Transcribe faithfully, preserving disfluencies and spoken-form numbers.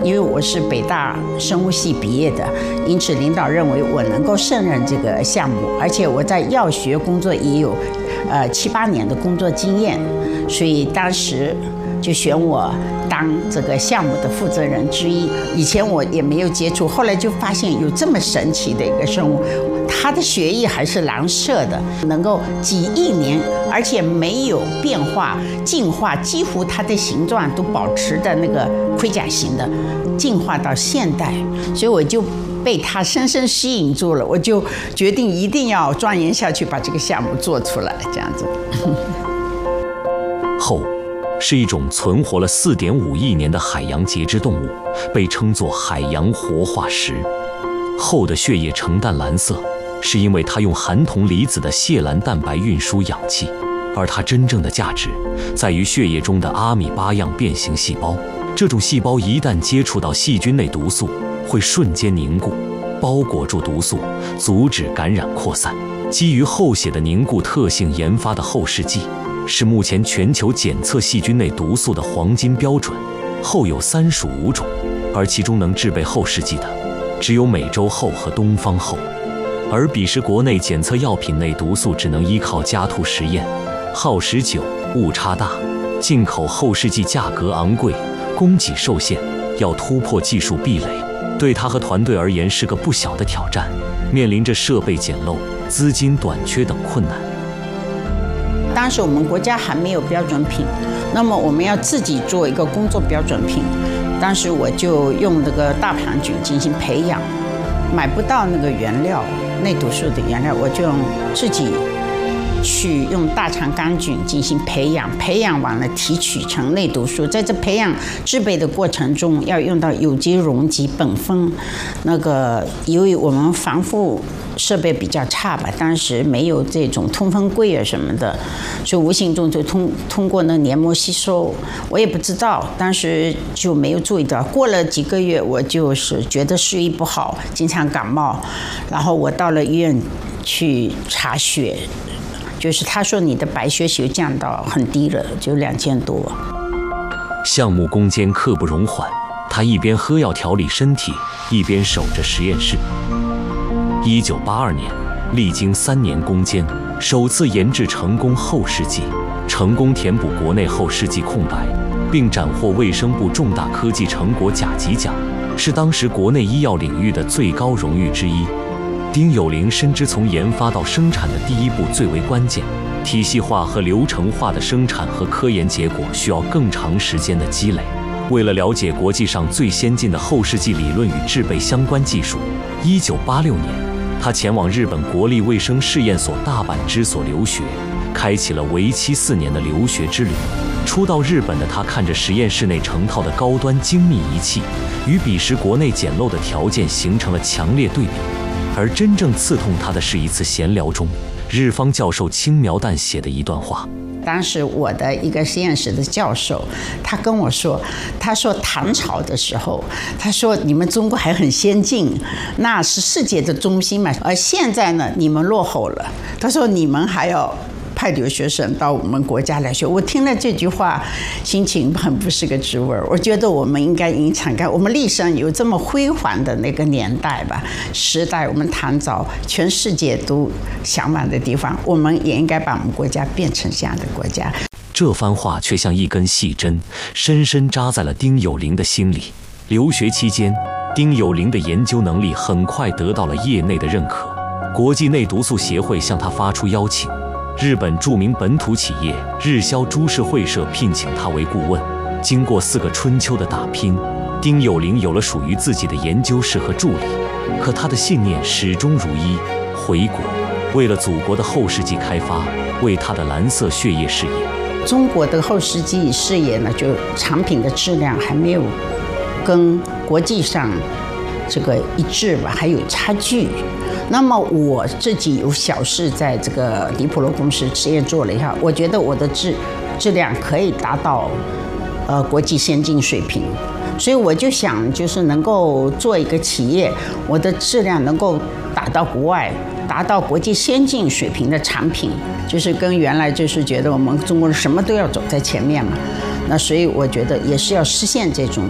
因为我是北大生物系毕业的，因此领导认为我能够胜任这个项目，而且我在药学工作也有呃七八年的工作经验，所以当时就选我当这个项目的负责人之一。以前我也没有接触，后来就发现有这么神奇的一个生物，它的血液还是蓝色的，能够几亿年，而且没有变化进化，几乎它的形状都保持的那个盔甲型的，进化到现代，所以我就被它深深吸引住了，我就决定一定要钻研下去，把这个项目做出来，这样子。 后是一种存活了 四点五亿年的海洋节肢动物，被称作海洋活化石。后的血液呈淡蓝色，是因为它用含铜离子的蟹蓝蛋白运输氧气，而它真正的价值在于血液中的阿米巴样变形细胞。这种细胞一旦接触到细菌类毒素，会瞬间凝固，包裹住毒素，阻止感染扩散。基于后血的凝固特性研发的后试剂，是目前全球检测细菌内毒素的黄金标准。后有三属五种，而其中能制备后试剂的只有美洲后和东方后。而彼时国内检测药品内毒素只能依靠家兔实验，耗时久，误差大，进口后试剂价格昂贵，供给受限，要突破技术壁垒，对他和团队而言是个不小的挑战，面临着设备简陋、资金短缺等困难。 当时我们国家还没有标准品，那么我们要自己做一个工作标准品。当时我就用这个大盘菌进行培养，买不到那个原料，内毒素的原料，我就用自己去用大肠杆菌进行培养，培养完了提取成内毒素。在这培养制备的过程中，要用到有机溶剂、苯酚。那个由于我们防护设备比较差吧，当时没有这种通风柜啊什么的，所以无形中就通通过那黏膜吸收。我也不知道，当时就没有注意到。过了几个月，我就是觉得睡不好，经常感冒，然后我到了医院去查血，就是他说你的白血球降到很低了，就两千多。 项目攻坚刻不容缓，他一边喝药调理身体，一边守着实验室。一九八二年，历经三年攻坚，首次研制成功后试剂，成功填补国内后试剂空白，并斩获卫生部重大科技成果甲级奖，是当时国内医药领域的最高荣誉之一。丁有凌深知从研发到生产的第一步最为关键，体系化和流程化的生产和科研结果需要更长时间的积累。为了了解国际上最先进的后试剂理论与制备相关技术，一九八六年，他前往日本国立卫生试验所大阪支所留学，开启了为期四年的留学之旅。初到日本的他，看着实验室内成套的高端精密仪器，与彼时国内简陋的条件形成了强烈对比。而真正刺痛他的是一次闲聊中，日方教授轻描淡写的一段话。 当时我的一个实验室的教授，他跟我说，他说唐朝的时候，他说你们中国还很先进，那是世界的中心嘛，而现在呢，你们落后了。他说你们还要派留学生到我们国家来学。我听了这句话，心情很不是个滋味。我觉得我们应该引敞开，我们历史上有这么辉煌的那个年代吧，时代，我们唐早全世界都向往的地方，我们也应该把我们国家变成这样的国家。 这番话却像一根细针，深深扎在了丁有凌的心里。留学期间，丁有凌的研究能力很快得到了业内的认可，国际内毒素协会向他发出邀请。日本著名本土企业日销株式会社聘请他为顾问。经过四个春秋的打拼，丁有凌有了属于自己的研究室和助理。可他的信念始终如一，回国，为了祖国的后世纪开发，为他的蓝色血液事业。 中国的后世纪事业呢，就产品的质量还没有跟国际上这个一致吧，还有差距。那么我自己有小试在这个迪普罗公司实验做了一下，我觉得我的质质量可以达到呃国际先进水平，所以我就想就是能够做一个企业，我的质量能够打到国外，达到国际先进水平的产品，就是跟原来就是觉得我们中国人什么都要走在前面嘛，那所以我觉得也是要实现这种